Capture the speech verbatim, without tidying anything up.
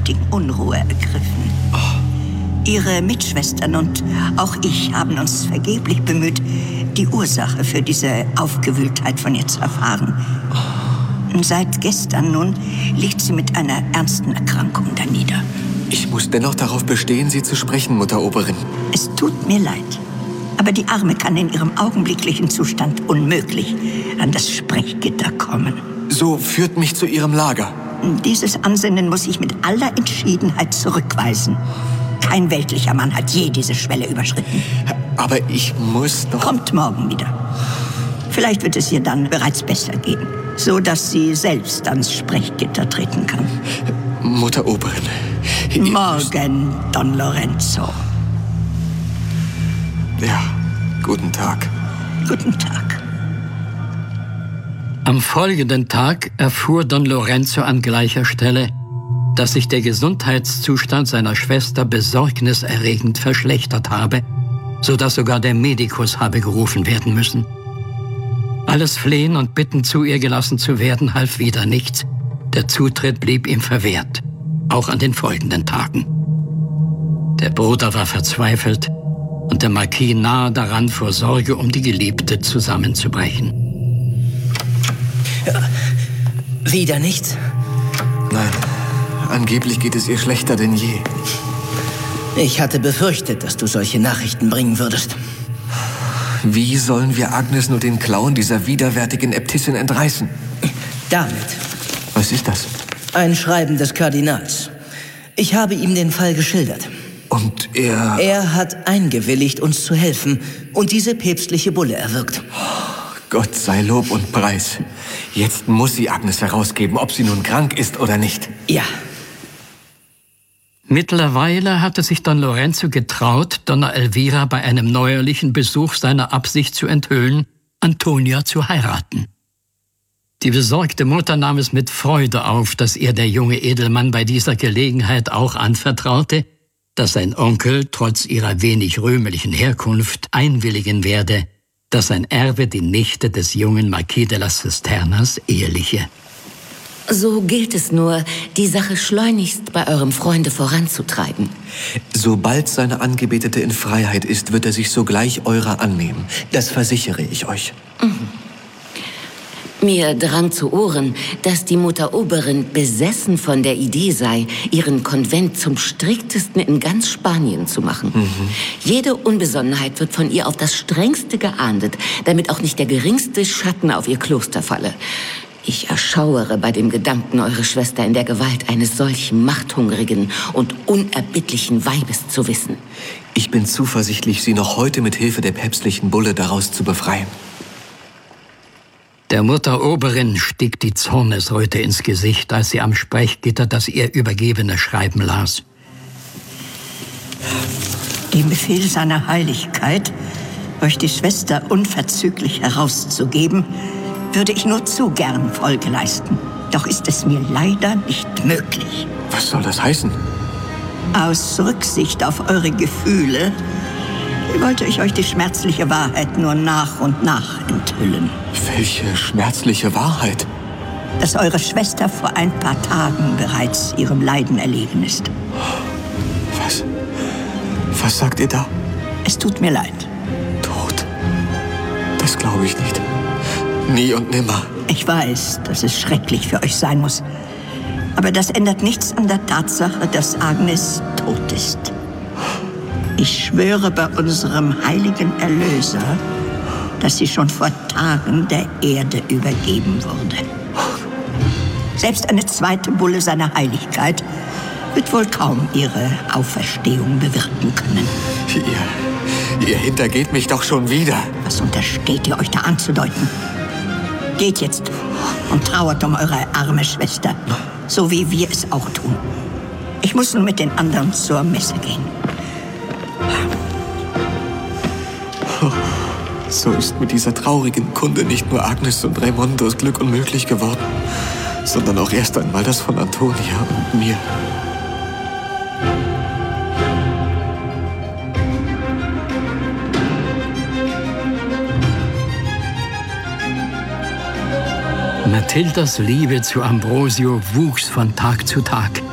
gewaltigen Unruhe ergriffen. Oh. Ihre Mitschwestern und auch ich haben uns vergeblich bemüht, die Ursache für diese Aufgewühltheit von ihr zu erfahren. Oh. Seit gestern nun liegt sie mit einer ernsten Erkrankung danieder. Ich muss dennoch darauf bestehen, Sie zu sprechen, Mutter Oberin. Es tut mir leid, aber die Arme kann in ihrem augenblicklichen Zustand unmöglich an das Sprechgitter kommen. So führt mich zu Ihrem Lager. Dieses Ansinnen muss ich mit aller Entschiedenheit zurückweisen. Kein weltlicher Mann hat je diese Schwelle überschritten. Aber ich muss doch... Kommt morgen wieder. Vielleicht wird es ihr dann bereits besser gehen, so dass sie selbst ans Sprechgitter treten kann. Mutter Oberin... Morgen, Don Lorenzo. Ja, guten Tag. Guten Tag. Am folgenden Tag erfuhr Don Lorenzo an gleicher Stelle, dass sich der Gesundheitszustand seiner Schwester besorgniserregend verschlechtert habe, so dass sogar der Medikus habe gerufen werden müssen. Alles Flehen und Bitten, zu ihr gelassen zu werden, half wieder nichts. Der Zutritt blieb ihm verwehrt, auch an den folgenden Tagen. Der Bruder war verzweifelt und der Marquis nahe daran, vor Sorge um die Geliebte zusammenzubrechen. Ja, wieder nichts? Nein, angeblich geht es ihr schlechter denn je. Ich hatte befürchtet, dass du solche Nachrichten bringen würdest. Wie sollen wir Agnes nur den Klauen dieser widerwärtigen Äbtissin entreißen? Damit. Was ist das? Ein Schreiben des Kardinals. Ich habe ihm den Fall geschildert. Und er... Er hat eingewilligt, uns zu helfen und diese päpstliche Bulle erwirkt. Gott sei Lob und Preis. Jetzt muss sie Agnes herausgeben, ob sie nun krank ist oder nicht. Ja. Mittlerweile hatte sich Don Lorenzo getraut, Donna Elvira bei einem neuerlichen Besuch seiner Absicht zu enthüllen, Antonia zu heiraten. Die besorgte Mutter nahm es mit Freude auf, dass ihr der junge Edelmann bei dieser Gelegenheit auch anvertraute, dass sein Onkel trotz ihrer wenig rühmlichen Herkunft einwilligen werde, dass sein Erbe die Nichte des jungen Marquis de las Cisternas eheliche. So gilt es nur, die Sache schleunigst bei eurem Freunde voranzutreiben. Sobald seine Angebetete in Freiheit ist, wird er sich sogleich eurer annehmen. Das versichere ich euch. Mhm. Mir drang zu Ohren, dass die Mutter Oberin besessen von der Idee sei, ihren Konvent zum striktesten in ganz Spanien zu machen. Mhm. Jede Unbesonnenheit wird von ihr auf das Strengste geahndet, damit auch nicht der geringste Schatten auf ihr Kloster falle. Ich erschauere bei dem Gedanken, eure Schwester in der Gewalt eines solchen machthungrigen und unerbittlichen Weibes zu wissen. Ich bin zuversichtlich, sie noch heute mit Hilfe der päpstlichen Bulle daraus zu befreien. Der Mutter Oberin stieg die Zornesröte ins Gesicht, als sie am Sprechgitter das ihr übergebene Schreiben las. Dem Befehl seiner Heiligkeit, euch die Schwester unverzüglich herauszugeben, würde ich nur zu gern Folge leisten. Doch ist es mir leider nicht möglich. Was soll das heißen? Aus Rücksicht auf eure Gefühle wollte ich euch die schmerzliche Wahrheit nur nach und nach enthüllen. Welche schmerzliche Wahrheit? Dass eure Schwester vor ein paar Tagen bereits ihrem Leiden erlegen ist. Was? Was sagt ihr da? Es tut mir leid. Tod? Das glaube ich nicht. Nie und nimmer. Ich weiß, dass es schrecklich für euch sein muss. Aber das ändert nichts an der Tatsache, dass Agnes tot ist. Ich schwöre bei unserem heiligen Erlöser, dass sie schon vor Tagen der Erde übergeben wurde. Selbst eine zweite Bulle seiner Heiligkeit wird wohl kaum ihre Auferstehung bewirken können. Ihr, ihr hintergeht mich doch schon wieder. Was untersteht ihr euch da anzudeuten? Geht jetzt und trauert um eure arme Schwester, so wie wir es auch tun. Ich muss nun mit den anderen zur Messe gehen. So ist mit dieser traurigen Kunde nicht nur Agnes und Raimondos Glück unmöglich geworden, sondern auch erst einmal das von Antonia und mir. Mathildas Liebe zu Ambrosio wuchs von Tag zu Tag.